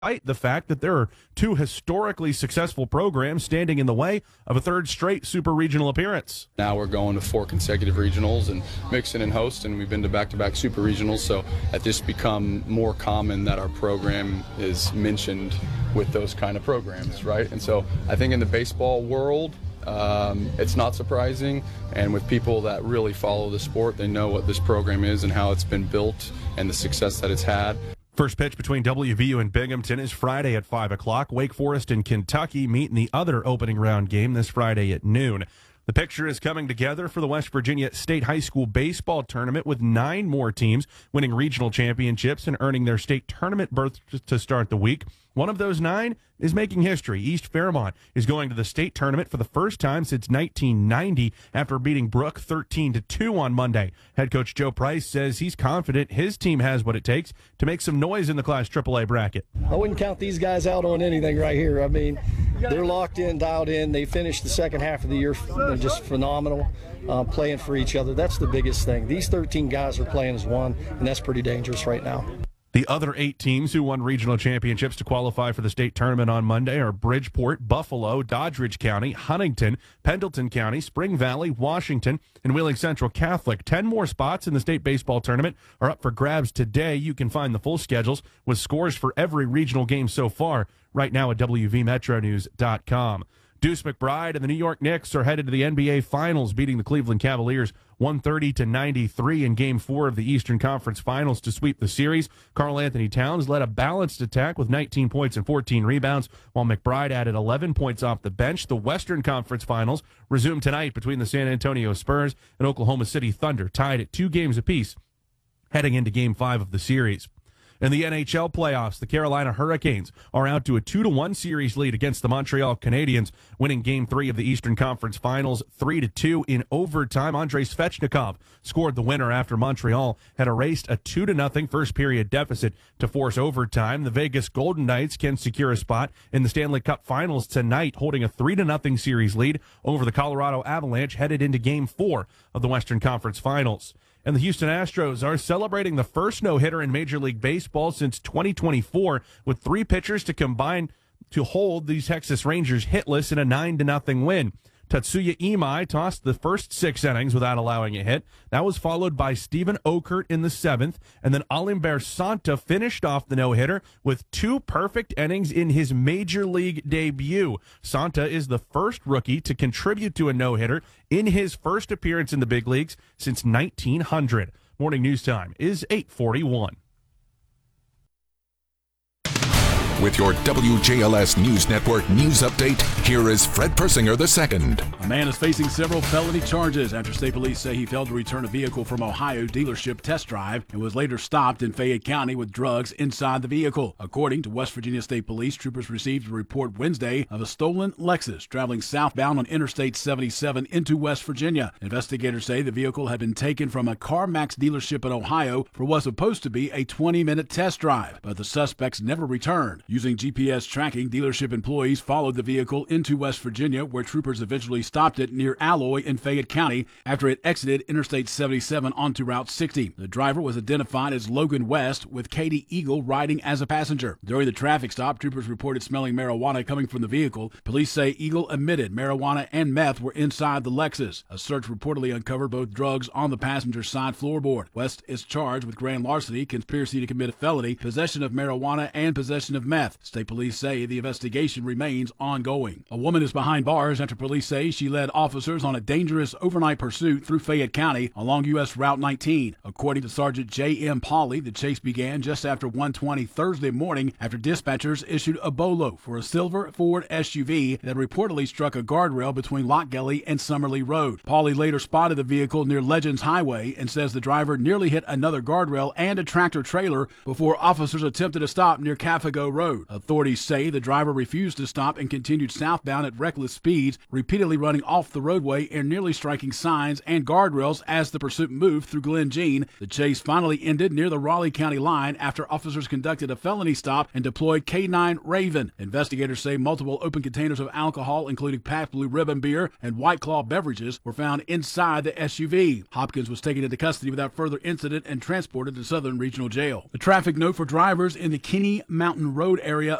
the fact that there are two historically successful programs standing in the way of a third straight super regional appearance. Now we're going to 4 consecutive regionals and mixing and host, and we've been to back-to-back super regionals, so it's just become more common that our program is mentioned with those kind of programs, right? And so I think in the baseball world, it's not surprising, and with people that really follow the sport, they know what this program is and how it's been built and the success that it's had. First pitch between WVU and Binghamton is Friday at 5 o'clock. Wake Forest and Kentucky meet in the other opening round game this Friday at noon. The picture is coming together for the West Virginia State High School Baseball Tournament, with 9 more teams winning regional championships and earning their state tournament berth to start the week. One of those 9 is making history. East Fairmont is going to the state tournament for the first time since 1990 after beating Brook 13-2 on Monday. Head coach Joe Price says he's confident his team has what it takes to make some noise in the Class AAA bracket. I wouldn't count these guys out on anything right here. I mean, they're locked in, dialed in. They finished the second half of the year just phenomenal, playing for each other. That's the biggest thing. These 13 guys are playing as one, and that's pretty dangerous right now. The other 8 teams who won regional championships to qualify for the state tournament on Monday are Bridgeport, Buffalo, Doddridge County, Huntington, Pendleton County, Spring Valley, Washington, and Wheeling Central Catholic. 10 more spots in the state baseball tournament are up for grabs today. You can find the full schedules with scores for every regional game so far right now at WVMetronews.com. Deuce McBride and the New York Knicks are headed to the NBA Finals, beating the Cleveland Cavaliers 130-93 in Game 4 of the Eastern Conference Finals to sweep the series. Karl Anthony Towns led a balanced attack with 19 points and 14 rebounds, while McBride added 11 points off the bench. The Western Conference Finals resume tonight between the San Antonio Spurs and Oklahoma City Thunder, tied at 2 games apiece, heading into Game 5 of the series. In the NHL playoffs, the Carolina Hurricanes are out to a 2-1 series lead against the Montreal Canadiens, winning Game 3 of the Eastern Conference Finals 3-2 in overtime. Andrei Svechnikov scored the winner after Montreal had erased a 2-0 first-period deficit to force overtime. The Vegas Golden Knights can secure a spot in the Stanley Cup Finals tonight, holding a 3-0 series lead over the Colorado Avalanche, headed into Game 4 of the Western Conference Finals. And the Houston Astros are celebrating the first no-hitter in Major League Baseball since 2024, with 3 pitchers to combine to hold the Texas Rangers hitless in a 9-0 win. Tatsuya Imai tossed the first 6 innings without allowing a hit. That was followed by Steven Okert in the 7th, and then Alimber Santa finished off the no-hitter with 2 perfect innings in his Major League debut. Santa is the first rookie to contribute to a no-hitter in his first appearance in the big leagues since 1900. Morning news time is 8:41. With your WJLS News Network news update, here is Fred Persinger II. A man is facing several felony charges after state police say he failed to return a vehicle from Ohio dealership test drive and was later stopped in Fayette County with drugs inside the vehicle. According to West Virginia State Police, troopers received a report Wednesday of a stolen Lexus traveling southbound on Interstate 77 into West Virginia. Investigators say the vehicle had been taken from a CarMax dealership in Ohio for what was supposed to be a 20-minute test drive, but the suspects never returned. Using GPS tracking, dealership employees followed the vehicle into West Virginia, where troopers eventually stopped it near Alloy in Fayette County after it exited Interstate 77 onto Route 60. The driver was identified as Logan West, with Katie Eagle riding as a passenger. During the traffic stop, troopers reported smelling marijuana coming from the vehicle. Police say Eagle admitted marijuana and meth were inside the Lexus. A search reportedly uncovered both drugs on the passenger side floorboard. West is charged with grand larceny, conspiracy to commit a felony, possession of marijuana, and possession of meth. State police say the investigation remains ongoing. A woman is behind bars after police say she led officers on a dangerous overnight pursuit through Fayette County along U.S. Route 19. According to Sergeant J.M. Pauley, the chase began just after 1:20 Thursday morning after dispatchers issued a BOLO for a silver Ford SUV that reportedly struck a guardrail between Lockgelly and Summerlee Road. Pauley later spotted the vehicle near Legends Highway and says the driver nearly hit another guardrail and a tractor trailer before officers attempted to stop near Cafago Road. Authorities say the driver refused to stop and continued southbound at reckless speeds, repeatedly running off the roadway and nearly striking signs and guardrails as the pursuit moved through Glen Jean. The chase finally ended near the Raleigh County line after officers conducted a felony stop and deployed K9 Raven. Investigators say multiple open containers of alcohol, including Pabst Blue Ribbon beer and White Claw beverages, were found inside the SUV. Hopkins was taken into custody without further incident and transported to Southern Regional Jail. A traffic note for drivers in the Kinney Mountain Road area